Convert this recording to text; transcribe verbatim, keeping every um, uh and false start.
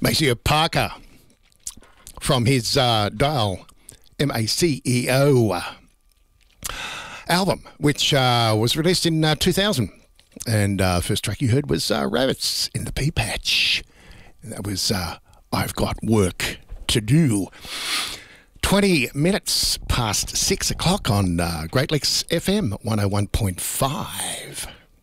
Maceo Parker from his uh, Dial, M A C E O album, which uh, was released in uh, two thousand. And uh, first track you heard was uh, Rabbits in the Pea Patch. And that was uh, I've Got Work to Do. twenty minutes past six o'clock on uh, Great Lakes F M one oh one point five.